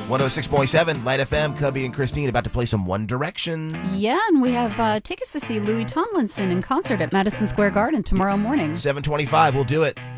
106.7 Light FM, Cubby and Christine about to play some One Direction. Yeah, and we have tickets to see Louis Tomlinson in concert at Madison Square Garden tomorrow morning. 7:25, we'll do it.